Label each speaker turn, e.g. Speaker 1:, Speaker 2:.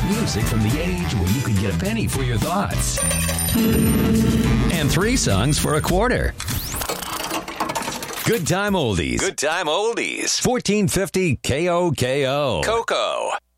Speaker 1: Music from the age when you could get a penny for your thoughts. And 3 songs for a quarter. Good Time Oldies. Good Time Oldies. 1450 KOKO. Coco.